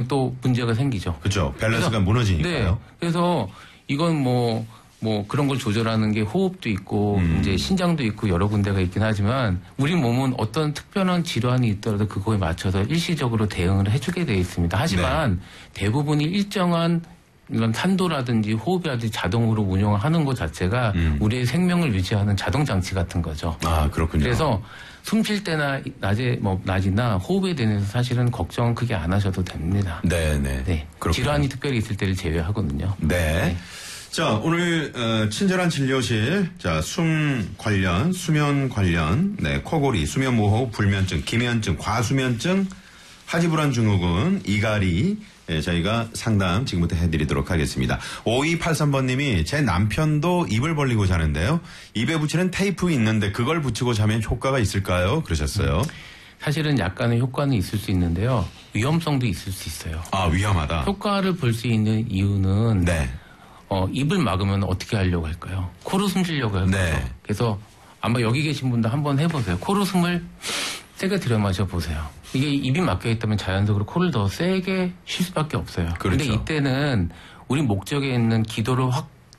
또 문제가 생기죠. 그렇죠. 밸런스가 무너지니까요. 네. 그래서 이건 뭐 그런 걸 조절하는 게 호흡도 있고 이제 신장도 있고 여러 군데가 있긴 하지만 우리 몸은 어떤 특별한 질환이 있더라도 그거에 맞춰서 일시적으로 대응을 해주게 되어 있습니다. 하지만 대부분이 일정한 이런 산도라든지 호흡이라든지 자동으로 운영하는 것 자체가 우리의 생명을 유지하는 자동 장치 같은 거죠. 아, 그렇군요. 그래서 숨 쉴 때나 낮이나 호흡에 대해서 사실은 걱정 크게 안 하셔도 됩니다. 네네. 네. 질환이 특별히 있을 때를 제외하거든요. 네. 자, 오늘 친절한 진료실, 자, 숨 관련, 수면 관련, 네, 코골이, 수면무호흡, 불면증, 기면증, 과수면증, 하지불안 증후군, 이갈이, 네, 저희가 상담 지금부터 해드리도록 하겠습니다. 5283번님이 제 남편도 입을 벌리고 자는데요. 입에 붙이는 테이프 있는데 그걸 붙이고 자면 효과가 있을까요? 그러셨어요. 사실은 약간의 효과는 있을 수 있는데요. 위험성도 있을 수 있어요. 아, 위험하다. 효과를 볼 수 있는 이유는 네. 입을 막으면 어떻게 하려고 할까요? 코로 숨 쉬려고 할 거죠. 네. 그래서 아마 여기 계신 분도 한번 해보세요. 코로 숨을 세게 들여 마셔 보세요. 이게 입이 막혀 있다면 자연적으로 코를 더 세게 쉴 수밖에 없어요. 그런데 그렇죠. 이때는 우리 목적에 있는 기도를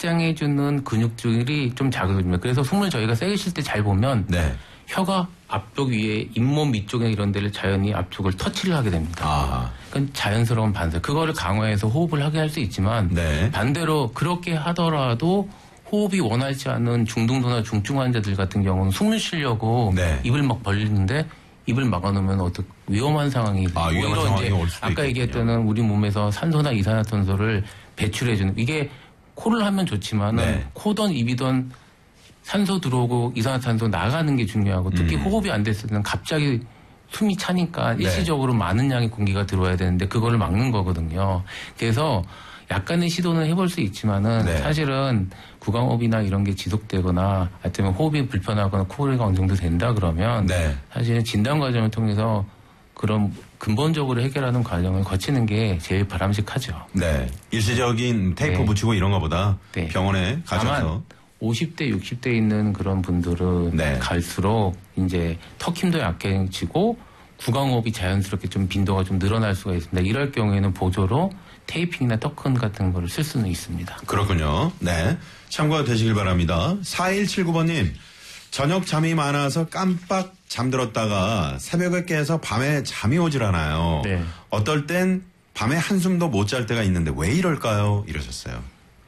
확장해주는 근육들이 좀 작아집니다. 그래서 숨을 저희가 세게 쉴 때 잘 보면 네. 혀가 앞쪽 위에 잇몸 위쪽에 이런 데를 자연히 압축을 터치를 하게 됩니다. 아. 그건 자연스러운 반사. 그거를 강화해서 호흡을 하게 할 수 있지만 네. 반대로 그렇게 하더라도 호흡이 원활치 않은 중등도나 중증 환자들 같은 경우는 숨을 쉬려고 네. 입을 막 벌리는데 입을 막아놓으면 위험한 상황이 위험한 상황이 올 수도 아까 있겠군요. 얘기했던 우리 몸에서 산소나 이산화탄소를 배출해주는 이게 코를 하면 좋지만은 네. 코든 입이든 산소 들어오고 이산화탄소 나가는 게 중요하고 특히 호흡이 안 됐을 때는 갑자기 숨이 차니까 일시적으로 많은 양의 공기가 들어와야 되는데 그거를 막는 거거든요. 그래서 약간의 시도는 해볼 수 있지만은 네. 사실은 구강호흡이나 이런 게 지속되거나 아니면 호흡이 불편하거나 코골이가 어느 정도 된다 그러면 네. 사실은 진단 과정을 통해서 그런 근본적으로 해결하는 과정을 거치는 게 제일 바람직하죠. 네. 일시적인 테이프 네. 붙이고 이런 것보다 네. 병원에 가셔서 다만 50대, 60대 있는 그런 분들은 네. 갈수록 이제 턱 힘도 약해지고 구강호흡이 자연스럽게 좀 빈도가 좀 늘어날 수가 있습니다. 이럴 경우에는 보조로 테이핑이나 터큰 같은 거를 쓸 수는 있습니다. 그렇군요. 네. 참고가 되시길 바랍니다. 4179번님, 저녁 잠이 많아서 깜빡 잠들었다가 새벽에 깨서 밤에 잠이 오질 않아요. 네. 어떨 땐 밤에 한숨도 못 잘 때가 있는데 왜 이럴까요? 이러셨어요.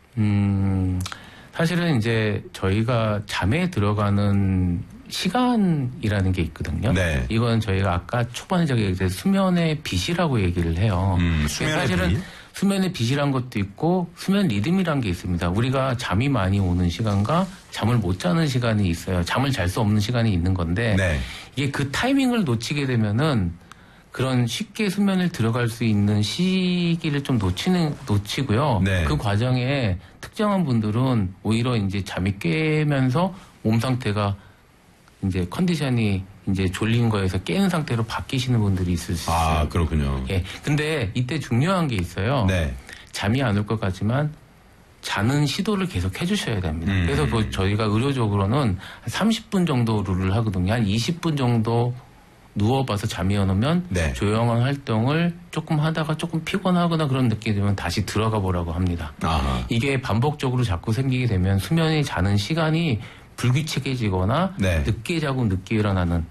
사실은 이제 저희가 잠에 들어가는 시간이라는 게 있거든요. 네. 이건 저희가 아까 초반에 저기 이제 수면의 빛이라고 얘기를 해요. 수면의 사실은 빛? 수면의 빛이란 것도 있고 수면 리듬이란 게 있습니다. 우리가 잠이 많이 오는 시간과 잠을 못 자는 시간이 있어요. 잠을 잘 수 없는 시간이 있는 건데 네. 이게 그 타이밍을 놓치게 되면은 그런 쉽게 수면을 들어갈 수 있는 시기를 좀 놓치고요. 네. 그 과정에 특정한 분들은 오히려 이제 잠이 깨면서 몸 상태가 이제 컨디션이 이제 졸린 거에서 깨는 상태로 바뀌시는 분들이 있을 수 있어요. 아, 그렇군요. 예. 근데 이때 중요한 게 있어요. 네. 잠이 안 올 것 같지만 자는 시도를 계속 해주셔야 됩니다. 그래서 저희가 의료적으로는 한 30분 정도 룰을 하거든요. 한 20분 정도 누워봐서 잠이 안 오면 네. 조용한 활동을 조금 하다가 조금 피곤하거나 그런 느낌이 들면 다시 들어가 보라고 합니다. 아하. 이게 반복적으로 자꾸 생기게 되면 수면이 자는 시간이 불규칙해지거나 네. 늦게 자고 늦게 일어나는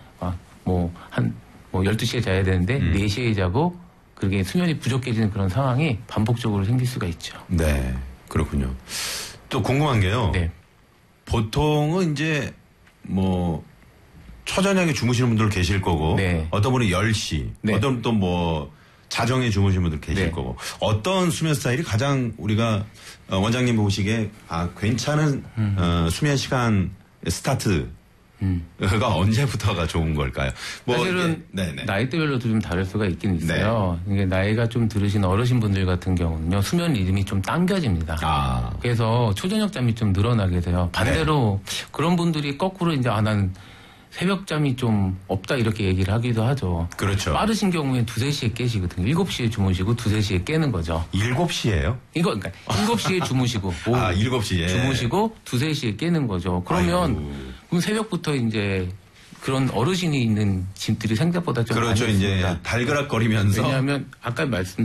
12시에 자야 되는데 4시에 자고 그게 수면이 부족해지는 그런 상황이 반복적으로 생길 수가 있죠. 네. 그렇군요. 또 궁금한 게요. 네. 보통은 이제 초저녁에 주무시는 분들 계실 거고 네. 어떤 분은 10시 네. 어떤 또 자정에 주무시는 분들 계실 네. 거고 어떤 수면 스타일이 가장 우리가 원장님 보시기에 괜찮은 수면 시간 스타트가 언제부터가 좋은 걸까요? 사실은 네네. 나이대별로도 좀 다를 수가 있긴 있어요. 이게 나이가 좀 들으신 어르신 분들 같은 경우는요. 수면 리듬이 좀 당겨집니다. 아. 그래서 초저녁 잠이 좀 늘어나게 돼요. 반대로 그런 분들이 거꾸로 이제 난 새벽 잠이 좀 없다 이렇게 얘기를 하기도 하죠. 그렇죠. 빠르신 경우에는 2, 3시에 깨시거든요. 7시에 주무시고 2, 3시에 깨는 거죠. 7시에요? 그러니까 7시에 주무시고 7시에 주무시고 2, 3시에 깨는 거죠. 그러면 그럼 새벽부터 이제 그런 어르신이 있는 집들이 생각보다 좀 그렇죠. 많이 있습니다. 이제 달그락거리면서 왜냐하면 아까 말씀